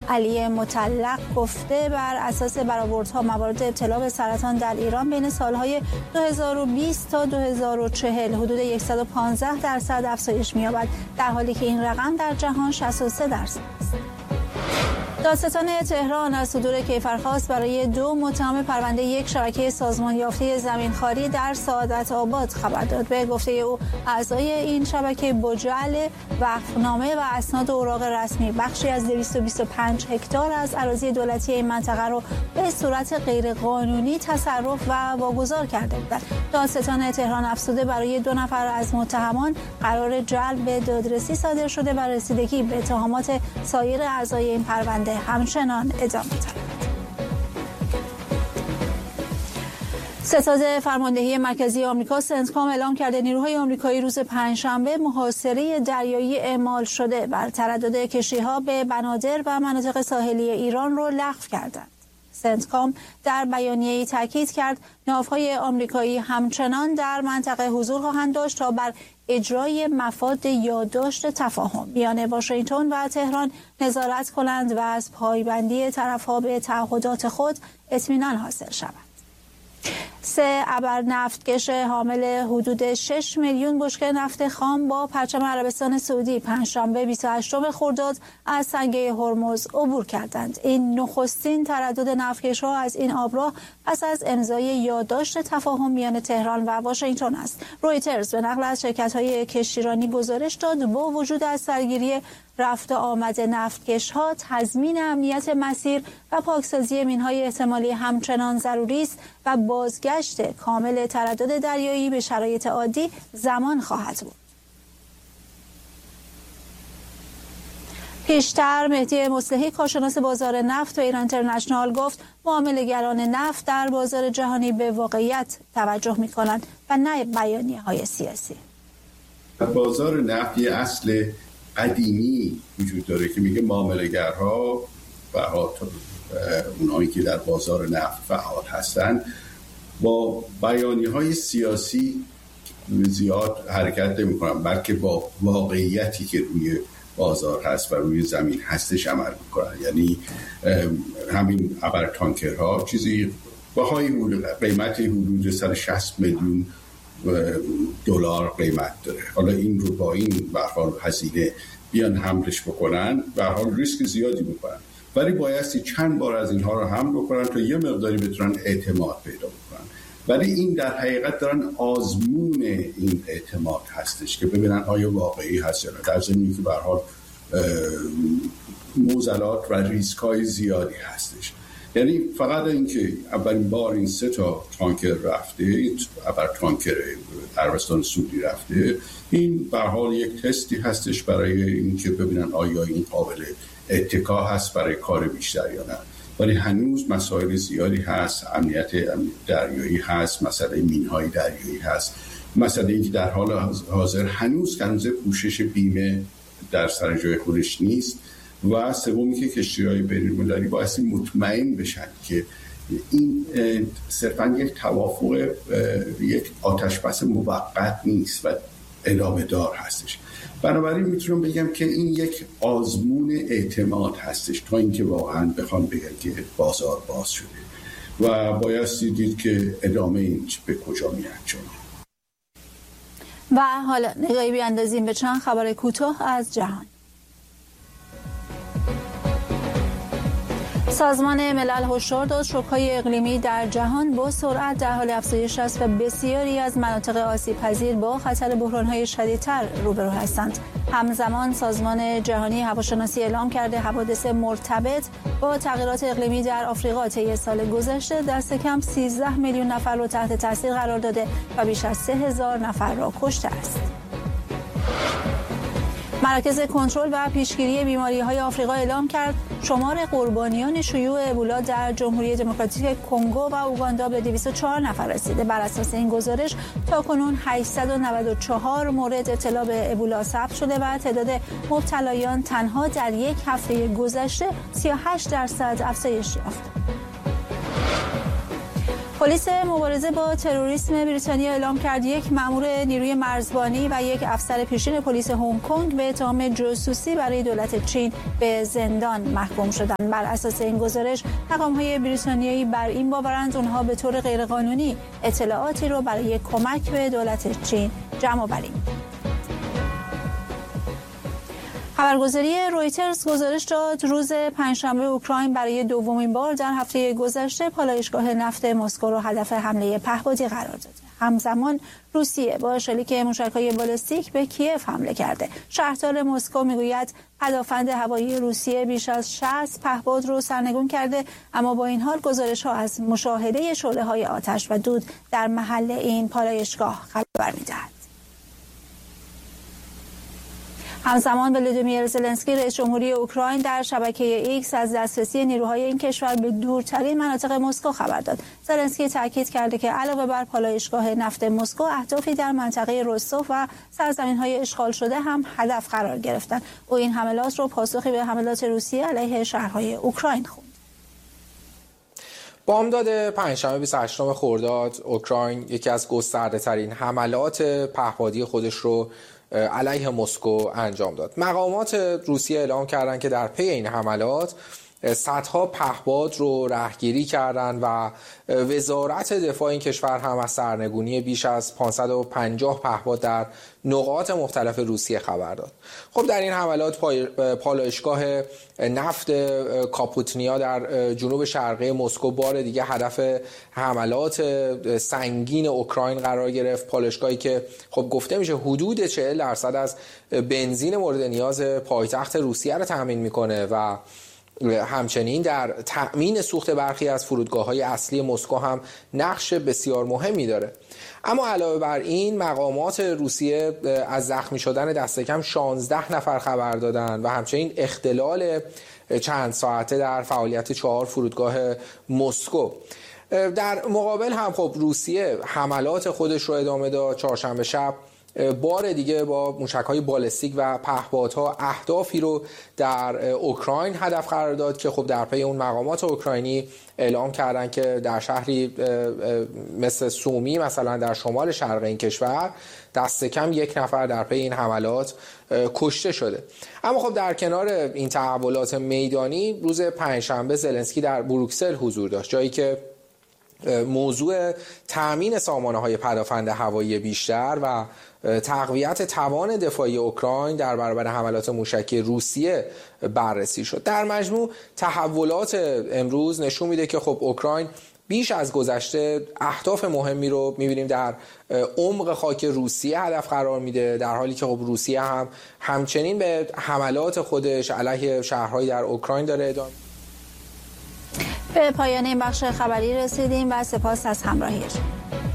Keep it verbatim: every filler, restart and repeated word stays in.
علی مطلق گفته بر اساس برآوردها موارد ابتلا به سرطان در ایران بین سالهای دو هزار و بیست تا دو هزار و چهل حدود صد و پانزده درصد افزایش می‌یابد، در حالی که این رقم در جهان شصت و سه درصد است. دادستان تهران از صدور کیفرخواست برای دو متهم پرونده یک شبکه سازمان یافته زمینخواری در سعادت آباد خبر داد. به گفته او اعضای این شبکه با جعل وقفنامه و اسناد اوراق رسمی بخشی از دویست و بیست و پنج هکتار از اراضی دولتی این منطقه را به صورت غیرقانونی تصرف و واگذار کرده بودند. دادستان تهران افزوده برای دو نفر از متهمان قرار جلب به دادرسی صادر شده و رسیدگی به اتهامات سایر اعضای این پرونده همچنان ادامه دارد. ستاد فرماندهی مرکزی آمریکا سنتکام اعلام کرده نیروهای آمریکایی روز پنجشنبه محاصره دریایی اعمال شده بر تردد کشتی‌ها به بنادر و مناطق ساحلی ایران را لغو کردند. سنتکام در بیانیه‌ای تاکید کرد ناوهای آمریکایی همچنان در منطقه حضور خواهند داشت تا بر اجرای مفاد یادداشت تفاهم میان واشنگتن و تهران نظارت کنند و از پایبندی طرف‌ها به تعهدات خود اطمینان حاصل شود. سه ابر نفتکش حامل حدود شش میلیون بشکه نفت خام با پرچم عربستان سعودی پنجشنبه بیست و هشتم خرداد از سنگه هرمز عبور کردند. این نخستین تردد نفتکش‌ها از این آبراه پس از امضای یادداشت تفاهم میان تهران و واشنگتن است. رویترز به نقل از شرکت‌های کشتیرانی گزارش داد با وجود از سرگیری رفت و آمد نفتکش‌ها تضمین امنیت مسیر و پاکسازی مین‌های احتمالی همچنان ضروری است و بازگشت کامل تردد دریایی به شرایط عادی زمان خواهد بود. پیشتر مهدی مصلحی کارشناس بازار نفت و ایران اینترنشنال گفت معامله‌گران نفت در بازار جهانی به واقعیت توجه می‌کنند و نه بیانیه‌های سیاسی. بازار نفت یه اصل قدیمی وجود داره که میگه معامله‌گرها و اونایی که در بازار نفت فعال هستن با بیانیه‌های سیاسی زیاد حرکت نمی‌کنن، بلکه با واقعیتی که روی بازار هست و روی زمین هستش عمل می‌کنن. یعنی همین ابر تانکرها چیزی باهای قیمت حدود صد و شصت میلیون دلار قیمت داره. حالا این رو با این به هر حال هزینه بیان حملش بکنن، به هر حال ریسک زیادی میکنن، ولی بایستی چند بار از اینها رو حمل بکنن تا یه مقداری بتونن اعتماد پیدا بکنن. ولی این در حقیقت دارن آزمون این اعتماد هستش که ببینن آیا واقعی هست یا نه، در ضمنی که به هر حال معضلات و ریسک‌های زیادی هستش. یعنی فقط اینکه اولین بار این سه تا تانکر رفته، ابر تانکر عربستان سعودی رفته، این به هر حال یک تستی هستش برای اینکه ببینن آیا این قابل اتکا هست برای کار بیشتر یا نه. ولی هنوز مسائل زیادی هست، امنیت دریایی هست، مسئله مینهای دریایی هست، مسئله اینکه در حال حاضر هنوز هنوز پوشش بیمه در سر جای خودش نیست و سومی که کشتی‌های بین‌المللی بایستی مطمئن بشن که این صرفاً یک توافق، یک آتشبس موقت نیست و ادامه دار هستش. بنابراین میتونم بگم که این یک آزمون اعتماد هستش تا اینکه واقعاً بخوام بگم که بازار باز شده و بایستی دید که ادامه این به کجا می‌انجامه. و حالا نگاهی بیاندازیم به چند خبر کوتاه از جهان. سازمان ملل هشدار داد شوک‌های اقلیمی در جهان با سرعت در حال افزایش است و بسیاری از مناطق آسیب‌پذیر با خطر بحران‌های شدیدتر روبرو هستند. همزمان سازمان جهانی هواشناسی اعلام کرده حوادث مرتبط با تغییرات اقلیمی در آفریقا طی سال گذشته دست کم سیزده میلیون نفر را تحت تاثیر قرار داده و بیش از سه هزار نفر را کشته است. مراکز کنترل و پیشگیری بیماری‌های آفریقا اعلام کرد شمار قربانیان شیوع ابولا در جمهوری دموکراتیک کنگو و اوگاندا به دویست و چهار نفر رسیده. بر اساس این گزارش تاکنون هشتصد و نود و چهار مورد ابتلا به ابولا ثبت شده و تعداد مبتلایان تنها در یک هفته گذشته سی و هشت درصد افزایش یافت. پلیس مبارزه با تروریسم بریتانیا اعلام کرد یک مأمور نیروی مرزبانی و یک افسر پیشین پلیس هنگ کنگ به اتهام جاسوسی برای دولت چین به زندان محکوم شدند. بر اساس این گزارش مقام‌های بریتانیایی بر این باورند اونها به طور غیرقانونی اطلاعاتی رو برای کمک به دولت چین جمع آوریم. خبرگزاری رویترز گزارش داد روز پنجشنبه اوکراین برای دومین بار در هفته گذشته پالایشگاه نفت مسکو را هدف حمله پهپادی قرار داده. همزمان روسیه با شلیک موشک‌های بالستیک به کیف حمله کرده. شهردار مسکو میگوید پدافند هوایی روسیه بیش از شصت پهپاد رو سرنگون کرده، اما با این حال گزارش‌ها از مشاهده شعله‌های آتش و دود در محل این پالایشگاه خبر می‌دهد. همزمان ولادیمیر زلنسکی رئیس جمهوری اوکراین در شبکه ایکس از دسترسی نیروهای این کشور به دورترین مناطق مسکو خبر داد. زلنسکی تاکید کرده که علاوه بر پالایشگاه نفت مسکو، اهدافی در منطقه روستوف و سرزمین‌های اشغال شده هم هدف قرار گرفتند. او این حملات را پاسخی به حملات روسیه علیه شهرهای اوکراین خواند. بامداد پنجشنبه بیست و هشتم خرداد اوکراین یکی از گسترده‌ترین حملات پهپادی خودش رو علیه مسکو انجام داد. مقامات روسیه اعلام کردند که در پی این حملات صدها پهپاد رو رهگیری کردند و وزارت دفاع این کشور هم از سرنگونی بیش از پانصد و پنجاه پهپاد در نقاط مختلف روسیه خبر داد. خب در این حملات پالایشگاه نفت کاپوتنیا در جنوب شرقی مسکو بار دیگه هدف حملات سنگین اوکراین قرار گرفت. پالایشگاهی که خب گفته میشه حدود چهل درصد از بنزین مورد نیاز پایتخت روسیه رو تامین میکنه و همچنین در تأمین سوخت برخی از فرودگاه‌های اصلی مسکو هم نقش بسیار مهمی داره. اما علاوه بر این مقامات روسیه از زخمی شدن دست کم شانزده نفر خبر دادن و همچنین اختلال چند ساعته در فعالیت چهار فرودگاه مسکو. در مقابل هم خب روسیه حملات خودش رو ادامه داد. چهارشنبه شب بار دیگه با موشک‌های بالستیک و پهپادها اهدافی رو در اوکراین هدف قرار داد که خب در پی اون مقامات اوکراینی اعلام کردن که در شهری مثل سومی مثلا در شمال شرق این کشور دست کم یک نفر در پی این حملات کشته شده. اما خب در کنار این تحولات میدانی روز پنجشنبه زلنسکی در بروکسل حضور داشت، جایی که موضوع تأمین سامانه‌های پدافند هوایی بیشتر و تقویت توان دفاعی اوکراین در برابر حملات موشکی روسیه بررسی شد. در مجموع تحولات امروز نشون میده که خب اوکراین بیش از گذشته اهداف مهمی رو می‌بینیم در عمق خاک روسیه هدف قرار میده، در حالی که خب روسیه هم همچنین به حملات خودش علیه شهرهایی در اوکراین داره ادامه. به پایان این بخش خبری رسیدیم و سپاس از همراهیتون.